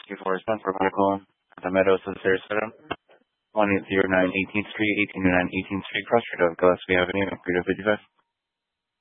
247 for medical at the Meadows of Sarasota. 1809 18th Street, 1809 18th Street, Cross Street of Gillespie Avenue, Frito 55.